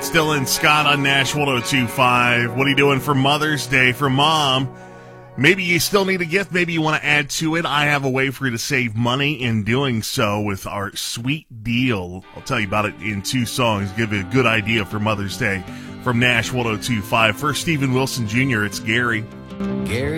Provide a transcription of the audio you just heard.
Still in Scott on Nash 102.5. What are you doing for Mother's Day for Mom? Maybe you still need a gift. Maybe you want to add to it. I have a way for you to save money in doing so with our sweet deal. I'll tell you about it in 2 songs. Give you a good idea for Mother's Day from Nash 102.5. First, Stephen Wilson Jr., it's Gary. Gary.